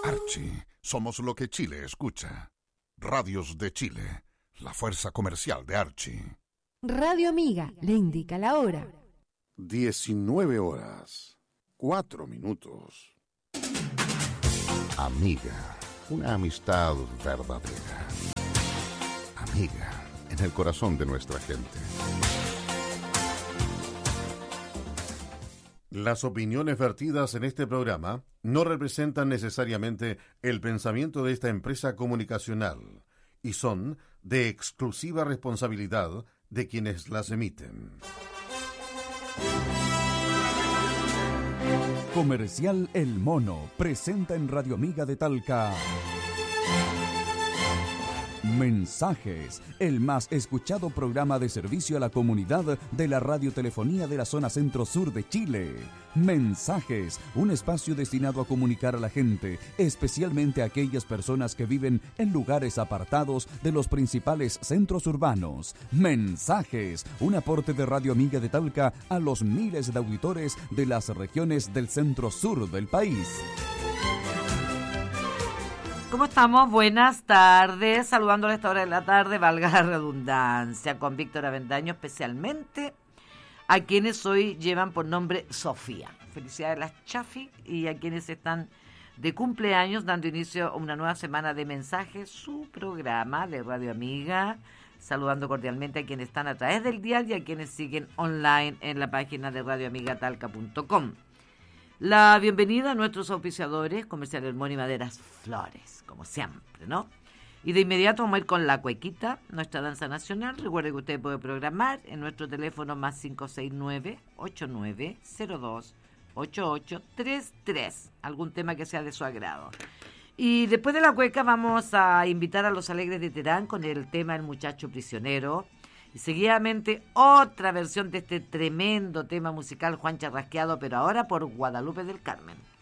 Archie, somos lo que Chile escucha. Radios de Chile, la fuerza comercial de Archie. Radio Amiga le indica la hora. 19:04. Amiga, una amistad verdadera. Amiga, en el corazón de nuestra gente. Las opiniones vertidas en este programa no representan necesariamente el pensamiento de esta empresa comunicacional y son de exclusiva responsabilidad de quienes las emiten. Comercial El Mono presenta en Radio Amiga de Talca Mensajes, el más escuchado programa de servicio a la comunidad de la radiotelefonía de la zona centro-sur de Chile. Mensajes, un espacio destinado a comunicar a la gente, especialmente a aquellas personas que viven en lugares apartados de los principales centros urbanos. Mensajes, un aporte de Radio Amiga de Talca a los miles de auditores de las regiones del centro-sur del país. ¿Cómo estamos? Buenas tardes, saludándoles a esta hora de la tarde, valga la redundancia, con Víctor Avendaño, especialmente a quienes hoy llevan por nombre Sofía. Felicidades a las Chafi y a quienes están de cumpleaños, dando inicio a una nueva semana de mensajes, su programa de Radio Amiga, saludando cordialmente a quienes están a través del dial y a quienes siguen online en la página de radioamigatalca.com. La bienvenida a nuestros auspiciadores, Comercial El Mono y Maderas Flores, como siempre, ¿no? Y de inmediato vamos a ir con la cuequita, nuestra danza nacional. Recuerde que usted puede programar en nuestro teléfono más 569-8902-8833, algún tema que sea de su agrado. Y después de la cueca vamos a invitar a los Alegres de Terán con el tema El Muchacho Prisionero. Y seguidamente otra versión de este tremendo tema musical Juan Charrasqueado, pero ahora por Guadalupe del Carmen.